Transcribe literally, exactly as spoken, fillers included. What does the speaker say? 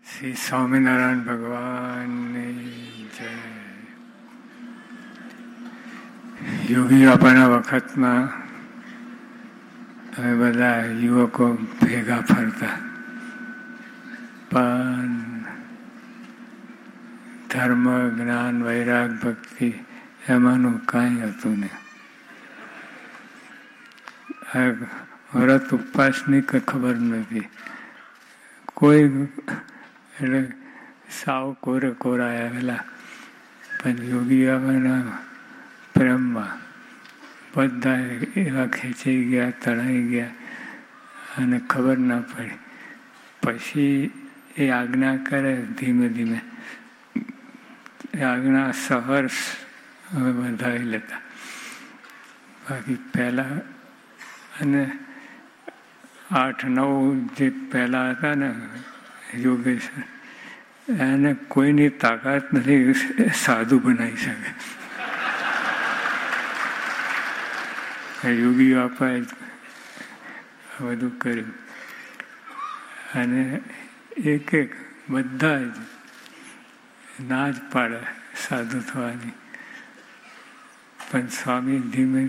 શ્રી સ્વામિનારાયણ ભગવાનની જય. યોગી બાપાના વખતમાં અમે બધા યુવકો ભેગા ફરતા, પણ ધર્મ, જ્ઞાન, વૈરાગ, ભક્તિ એમાંનું કાંઈ હતું નહીં. વ્રત ઉપવાસની કંઈ ખબર નથી. કોઈ એટલે સાવ કોરે કોરા આવેલા, પણ યોગી બાબાના પ્રેમમાં બધા એવા ખેંચાઈ ગયા, તણાઈ ગયા અને ખબર ના પડી. પછી એ આજ્ઞા કરે ધીમે ધીમે, એ આજ્ઞા સહર્ષ અમે બંધાવી લેતા. બાકી પહેલાં અને આઠ નવ જે પહેલાં હતા ને યોગેશ, એને કોઈની તાકાત નથી સાધુ બનાવી શકે. યોગી બાપાએ બધું કર્યું અને એક એક બધા જ ના જ પાડે સાધુ થવાની, પણ સ્વામી ધીમે